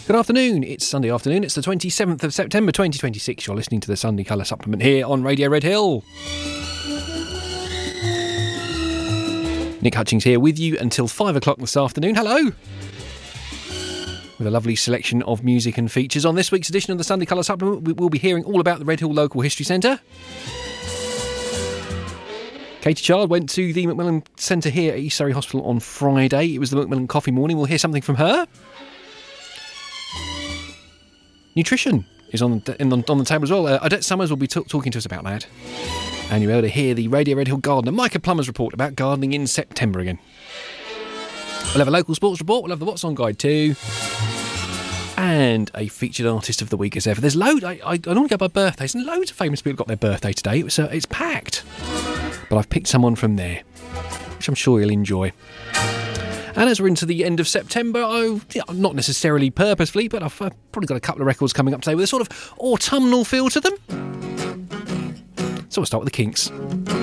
Good afternoon, it's Sunday afternoon, it's the 27th of September 2026. You're listening to the Sunday Colour Supplement here on Radio Red Hill. Nick Hutchings here with you until 5 o'clock this afternoon. Hello! With a lovely selection of music and features. On this week's edition of the Sunday Colour Supplement, we will be hearing all about the Red Hill Local History Centre. Katie Child went to the Macmillan Centre here at East Surrey Hospital on Friday. It was the Macmillan Coffee Morning. We'll hear something from her. Nutrition is on the table as well. Odette Summers will be talking to us about that. And you'll be able to hear the Radio Red Hill gardener, Micah Plummer's report about gardening in September again. We'll have a local sports report. We'll have the What's On guide too. And a featured artist of the week as ever. There's loads. I normally go by birthdays, and loads of famous people got their birthday today. It's packed. But I've picked someone from there, which I'm sure you'll enjoy. And as we're into the end of September, not necessarily purposefully, but I've probably got a couple of records coming up today with a sort of autumnal feel to them. So we'll start with the Kinks.